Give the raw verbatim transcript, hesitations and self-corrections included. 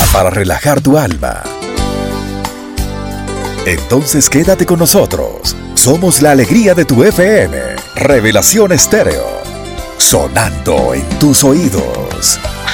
para relajar tu alma. Entonces quédate con nosotros. Somos la alegría de tu F M. Revelación Estéreo. Sonando en tus oídos.